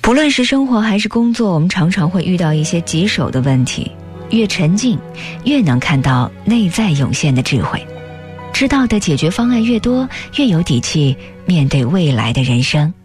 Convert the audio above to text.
不论是生活还是工作，我们常常会遇到一些棘手的问题，越沉静越能看到内在涌现的智慧，知道的解决方案越多，越有底气面对未来的人生。